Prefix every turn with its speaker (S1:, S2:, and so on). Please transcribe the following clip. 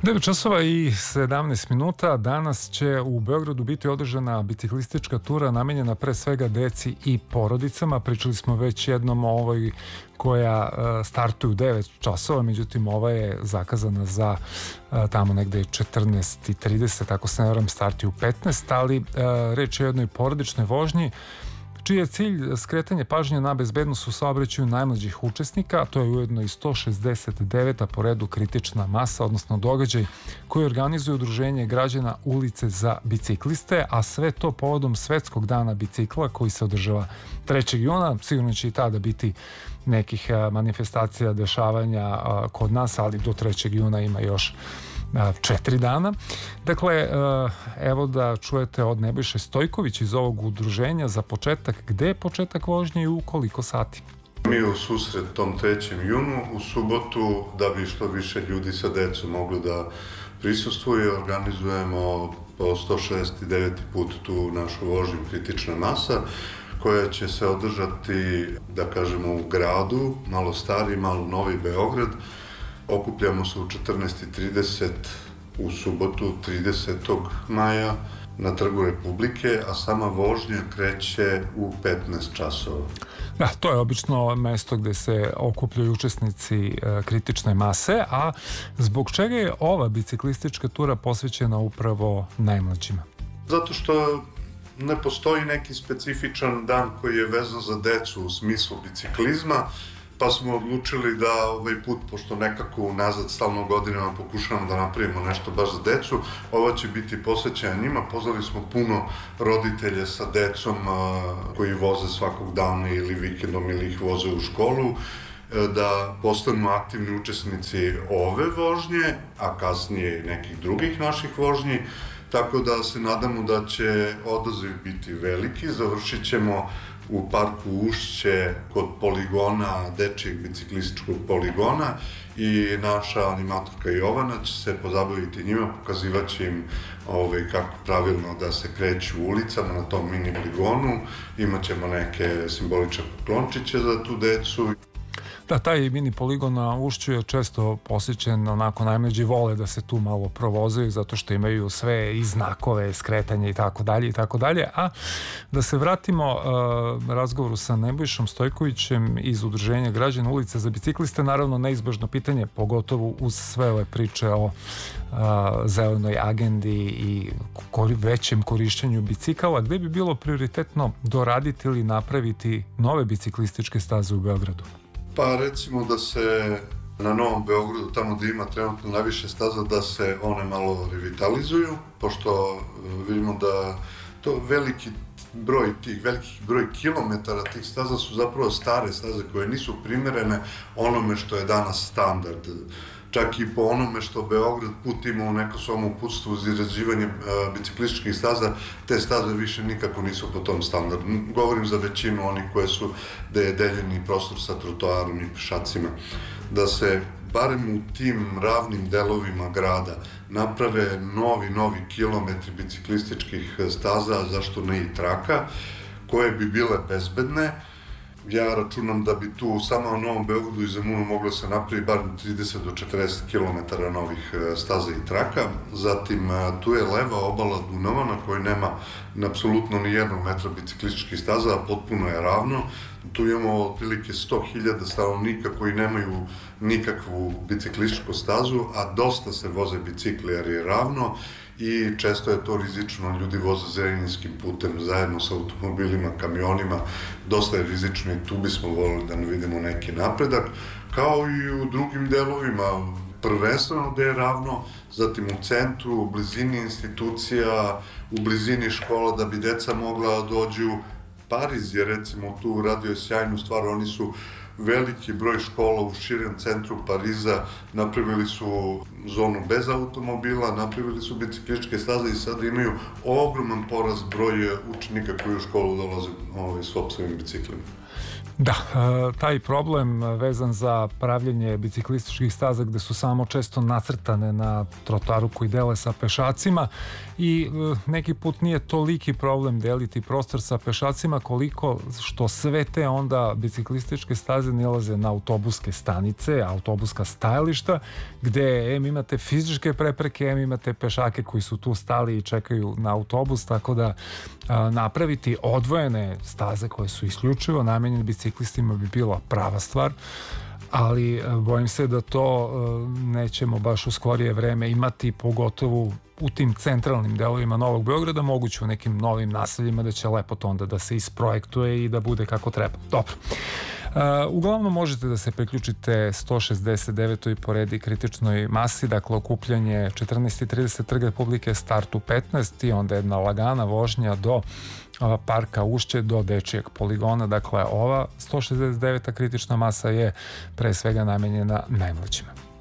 S1: 9 časova i 17 minuta. Danas će u Beogradu biti održana biciklistička tura namenjena pre svega deci i porodicama. Pričali smo već jednom o ovoj koja startuje u 9 časova, međutim ova je zakazana za tamo negde 14:30, ako se ne varam starti u 15, ali reč je o jednoj porodičnoj vožnji čiji je cilj skretanje pažnje na bezbednost u saobraćaju najmlađih učesnika. To je ujedno i 169. po redu kritična masa, odnosno događaj koji organizuje Udruženje građana Ulice za bicikliste, a sve to povodom Svetskog dana bicikla koji se održava 3. juna. Sigurno će i tada biti nekih manifestacija, dešavanja kod nas, ali do 3. juna ima još 4 dana. Dakle, evo da čujete od Nebojše Stojkovića iz ovog udruženja za početak, gde je početak vožnje i u koliko sati.
S2: Mi u susret tom 3. junu u subotu, da bi što više ljudi sa decom mogli da prisustvuje, organizujemo po 169. put tu našu vožnju kritična masa, koja će se održati, da kažemo, u gradu, malo stari, malo novi Beograd. Okupljamo se u 14:30 u subotu 30. maja na Trgu Republike, a sama vožnja kreće u 15 časova.
S1: Da, to je obično mesto gde se okupljaju učesnici kritične mase, a zbog čega je ova biciklistička tura posvećena upravo najmlađima?
S2: Zato što ne postoji neki specifičan dan koji je vezan za decu u smislu biciklizma, pa smo odlučili da ovaj put, pošto nekako unazad stalno godinama pokušavamo da napravimo nešto baš za decu, ova će biti posvećena njima. Pozvali smo puno roditelje sa decom koji voze svakog dana ili vikendom ili ih voze u školu, da postanu aktivni učesnici ove vožnje, a kasnije i nekih drugih naših vožnji, tako da se nadamo da će odaziv biti veliki. Završit ćemo u parku Ušće kod poligona, dečijeg biciklističkog poligona, i naša animatorka Jovana će se pozabaviti njima, pokazivat će im kako pravilno da se kreću ulicama na tom mini poligonu. Imaćemo neke simbolične poklončiće za tu decu.
S1: Da, taj mini poligon na Ušću je često posjećen, onako najmlađi vole da se tu malo provozaju zato što imaju sve i znakove, skretanje i tako dalje i tako dalje. A da se vratimo razgovoru sa Nebojšom Stojkovićem iz Udruženja građana Ulice za bicikliste, naravno neizbežno pitanje, pogotovo uz sve ove priče o zelenoj agendi i većem korišćenju bicikala, gde bi bilo prioritetno doraditi ili napraviti nove biciklističke staze u Beogradu?
S2: Pa recimo da se na Novom Beogradu, tamo gde ima trenutno najviše staza, da se one malo revitalizuju, pošto vidimo da to veliki broj kilometara tih staza su zapravo stare staze koje nisu primerene onome što je danas standard. Čak i po onome što Beograd put ima u neko svom uputstvu za izrađivanje biciklističkih staza, te staze više nikako nisu po tom standardu. Govorim za većinu onih koje su da je deljeni prostor sa trotoarom i pešacima. Da se barem u tim ravnim delovima grada naprave novi kilometri biciklističkih staza, zašto ne i traka, koje bi bile bezbedne. Ja računam da bi tu samo u Novom Beogradu i Zemunu moglo se napravi bar 30 do 40 km novih staza i traka. Zatim tu je leva obala Dunava na kojoj nema apsolutno ni jednog metra biciklističkih staza, a potpuno je ravno. Tu imamo otprilike 100.000 stanovnika koji nemaju nikakvu biciklističku stazu, a dosta se voze bicikli jer je ravno i često je to rizično. Ljudi voze Zrenjaninskim putem zajedno sa automobilima, kamionima, dosta je rizično i tu bismo volili da ne vidimo neki napredak, kao i u drugim delovima, prvenstveno gde je ravno, zatim u centru, u blizini institucija, u blizini škola da bi deca mogla dođu. Pariz je recimo tu uradio sjajnu stvar, oni su veliki broj škola u širem centru Pariza, napravili su zonu bez automobila, napravili su biciklističke staze i sada imaju ogroman porast broj učenika koji u školu dolaze s sopstvenim biciklima.
S1: Da, taj problem vezan za pravljenje biciklističkih staza gde su samo često nacrtane na trotoaru koji dele sa pešacima i neki put nije toliki problem deliti prostor sa pešacima koliko što sve te onda biciklističke staze nilaze na autobuske stanice, autobuska stajališta gde imate fizičke prepreke, imate pešake koji su tu stali i čekaju na autobus, tako da napraviti odvojene staze koje su isključivo namenjene biciklistima bi bila prava stvar, ali bojim se da to nećemo baš u skorije vreme imati, pogotovo u tim centralnim delovima Novog Beograda, moguće u nekim novim naseljima da će lepo to onda da se isprojektuje i da bude kako treba. Dobro. Uglavnom možete da se priključite 169. po redi kritičnoj masi, dakle okupljanje 14:30 Trg Republike, start u 15 i onda jedna lagana vožnja do parka Ušće, do dečijeg poligona. Dakle, ova 169. kritična masa je pre svega namenjena najmlađima.